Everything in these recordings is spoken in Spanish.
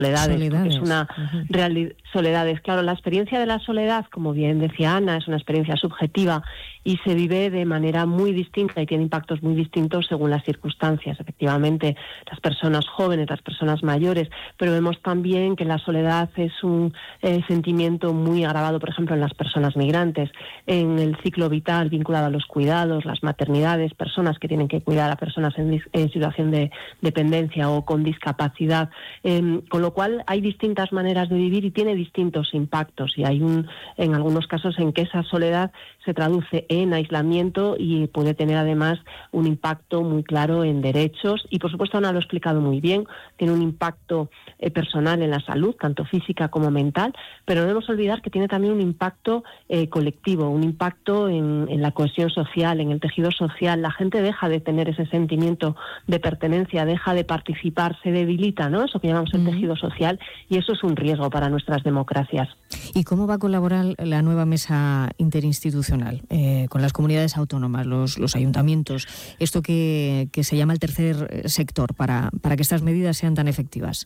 Soledades. Es una soledades. Claro, la experiencia de la soledad, como bien decía Ana, es una experiencia subjetiva y se vive de manera muy distinta y tiene impactos muy distintos según las circunstancias. Efectivamente, las personas jóvenes, las personas mayores, pero vemos también que la soledad es un sentimiento muy agravado, por ejemplo, en las personas migrantes, en el ciclo vital vinculado a los cuidados, las maternidades, personas que tienen que cuidar a personas en situación de dependencia o con discapacidad, con lo cual hay distintas maneras de vivir y tiene distintos impactos, y hay en algunos casos en que esa soledad se traduce en aislamiento y puede tener además un impacto muy claro en derechos y, por supuesto, Ana lo ha explicado muy bien, tiene un impacto personal en la salud, tanto física como mental, pero no debemos olvidar que tiene también un impacto colectivo, un impacto en la cohesión social, en el tejido social. La gente deja de tener ese sentimiento de pertenencia, deja de participar, se debilita, ¿no? Eso que llamamos el tejido social, y eso es un riesgo para nuestras democracias. ¿Y cómo va a colaborar la nueva mesa interinstitucional con las comunidades autónomas, los ayuntamientos, esto que se llama el tercer sector, para que estas medidas sean tan efectivas?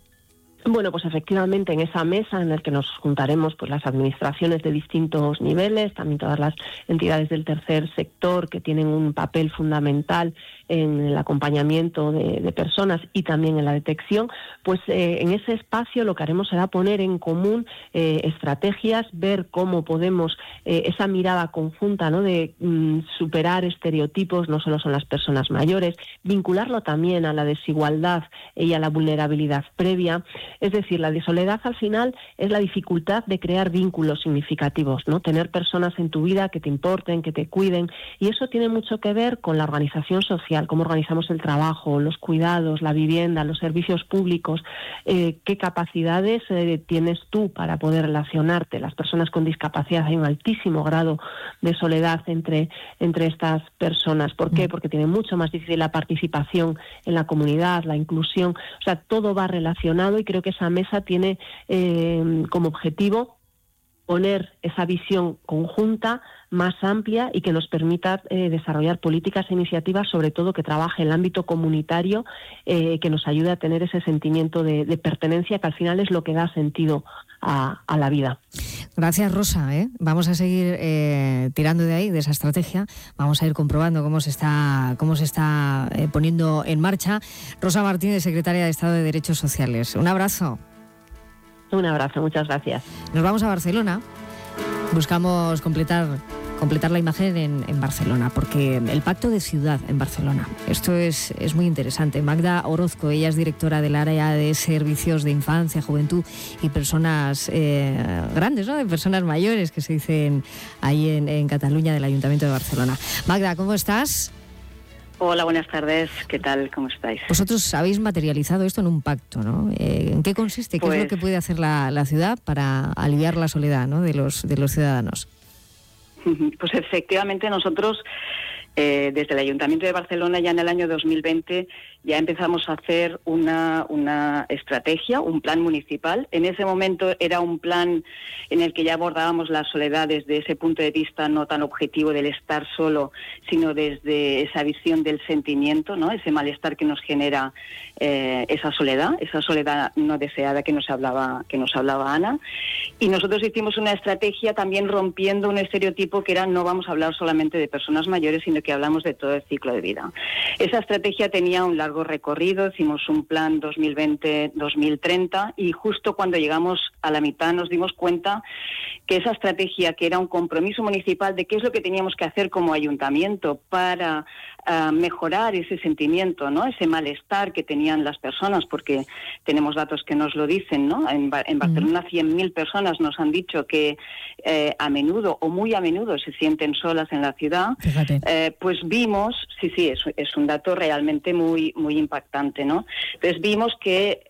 Bueno, pues efectivamente en esa mesa en la que nos juntaremos pues las administraciones de distintos niveles, también todas las entidades del tercer sector que tienen un papel fundamental en el acompañamiento de personas y también en la detección, pues en ese espacio lo que haremos será poner en común estrategias, ver cómo podemos esa mirada conjunta, ¿no?, de superar estereotipos, no solo son las personas mayores, vincularlo también a la desigualdad y a la vulnerabilidad previa. Es decir, la soledad al final es la dificultad de crear vínculos significativos, ¿no? Tener personas en tu vida que te importen, que te cuiden, y eso tiene mucho que ver con la organización social, cómo organizamos el trabajo, los cuidados, la vivienda, los servicios públicos, qué capacidades tienes tú para poder relacionarte. Las personas con discapacidad, hay un altísimo grado de soledad entre estas personas. ¿Por qué? Porque tiene mucho más difícil la participación en la comunidad, la inclusión, o sea, todo va relacionado, y creo que esa mesa tiene como objetivo poner esa visión conjunta más amplia y que nos permita desarrollar políticas e iniciativas, sobre todo que trabaje en el ámbito comunitario, que nos ayude a tener ese sentimiento de pertenencia, que al final es lo que da sentido a la vida. Gracias, Rosa. Vamos a seguir tirando de ahí, de esa estrategia. Vamos a ir comprobando cómo se está poniendo en marcha. Rosa Martínez, secretaria de Estado de Derechos Sociales. Un abrazo. Un abrazo, muchas gracias. Nos vamos a Barcelona. Buscamos completar la imagen en Barcelona, porque el pacto de ciudad en Barcelona, esto es muy interesante. Magda Orozco, ella es directora del área de servicios de infancia, juventud y personas grandes, ¿no?, de personas mayores, que se dicen ahí en Cataluña, del Ayuntamiento de Barcelona. Magda, ¿cómo estás? Hola, buenas tardes. ¿Qué tal? ¿Cómo estáis? Vosotros habéis materializado esto en un pacto, ¿no? ¿En qué consiste? ¿Qué es lo que puede hacer la ciudad para aliviar la soledad, ¿no?, de los ciudadanos? Pues efectivamente nosotros desde el Ayuntamiento de Barcelona ya en el año 2020 ya empezamos a hacer una estrategia, un plan municipal. En ese momento era un plan en el que ya abordábamos la soledad desde ese punto de vista no tan objetivo del estar solo, sino desde esa visión del sentimiento, ¿no?, ese malestar que nos genera esa soledad no deseada que nos hablaba Ana. Y nosotros hicimos una estrategia también rompiendo un estereotipo que era: no vamos a hablar solamente de personas mayores, sino que hablamos de todo el ciclo de vida. Esa estrategia tenía un largo recorrido, hicimos un plan 2020-2030 y justo cuando llegamos a la mitad nos dimos cuenta que esa estrategia, que era un compromiso municipal de qué es lo que teníamos que hacer como ayuntamiento para mejorar ese sentimiento, ¿no?, ese malestar que tenían las personas, porque tenemos datos que nos lo dicen, ¿no? En Barcelona 100.000 personas nos han dicho que a menudo o muy a menudo se sienten solas en la ciudad. Pues vimos, es un dato realmente muy muy impactante, ¿no? Entonces vimos que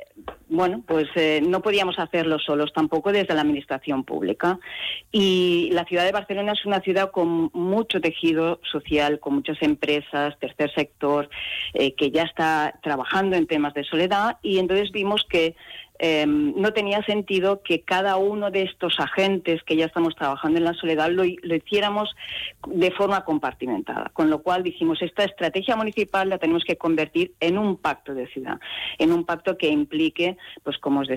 no podíamos hacerlo solos, tampoco desde la administración pública. Y la ciudad de Barcelona es una ciudad con mucho tejido social, con muchas empresas, tercer sector, que ya está trabajando en temas de soledad, y entonces vimos que no tenía sentido que cada uno de estos agentes que ya estamos trabajando en la soledad lo hiciéramos de forma compartimentada. Con lo cual dijimos, esta estrategia municipal la tenemos que convertir en un pacto de ciudad, en un pacto que implique, pues como os decía,